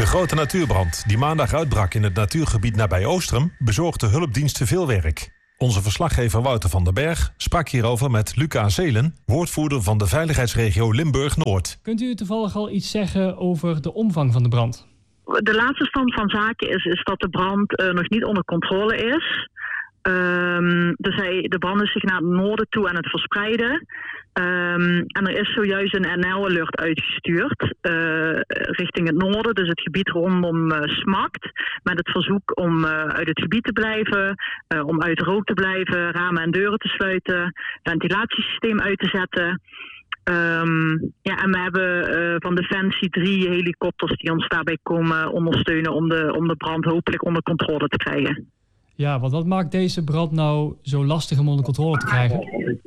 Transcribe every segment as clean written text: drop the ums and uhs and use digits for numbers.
De grote natuurbrand die maandag uitbrak in het natuurgebied nabij Oostrum bezorgde hulpdiensten veel werk. Onze verslaggever Wouter van den Berg sprak hierover met Luca Zelen, woordvoerder van de veiligheidsregio Limburg-Noord. Kunt u toevallig al iets zeggen over de omvang van de brand? De laatste stand van zaken is dat de brand nog niet onder controle is. Dus de brand is zich naar het noorden toe aan het verspreiden. En er is zojuist een NL-alert uitgestuurd richting het noorden, dus het gebied rondom Smakt. Met het verzoek om uit het gebied te blijven, om uit de rook te blijven, ramen en deuren te sluiten, ventilatiesysteem uit te zetten. En we hebben van Defensie 3 helikopters die ons daarbij komen ondersteunen om de brand hopelijk onder controle te krijgen. Ja, want wat maakt deze brand nou zo lastig om onder controle te krijgen?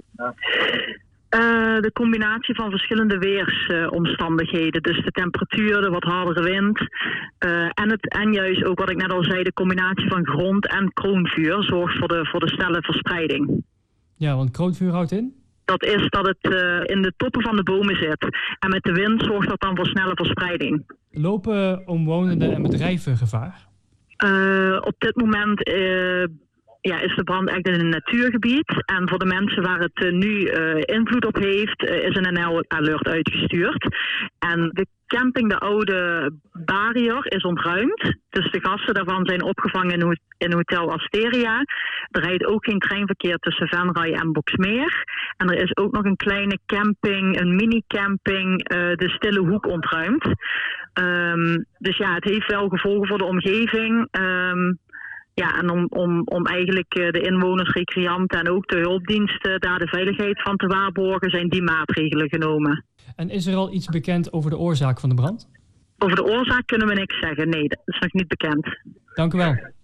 De combinatie van verschillende weersomstandigheden. Dus de temperatuur, de wat hardere wind. En juist ook wat ik net al zei, de combinatie van grond- en kroonvuur zorgt voor de snelle verspreiding. Ja, want kroonvuur houdt in? Dat is dat het in de toppen van de bomen zit. En met de wind zorgt dat dan voor snelle verspreiding. Lopen omwonenden en bedrijven gevaar? Op dit moment is de brand echt in een natuurgebied. En voor de mensen waar het nu invloed op heeft, is een NL-alert uitgestuurd. En de camping, de oude Barrier, is ontruimd. Dus de gasten daarvan zijn opgevangen in Hotel Asteria. Er rijdt ook geen treinverkeer tussen Venray en Boxmeer. En er is ook nog een kleine camping, een mini-camping, de Stille Hoek ontruimd. Dus ja, het heeft wel gevolgen voor de omgeving. En om eigenlijk de inwoners, recreanten en ook de hulpdiensten daar de veiligheid van te waarborgen, zijn die maatregelen genomen. En is er al iets bekend over de oorzaak van de brand? Over de oorzaak kunnen we niks zeggen. Nee, dat is nog niet bekend. Dank u wel.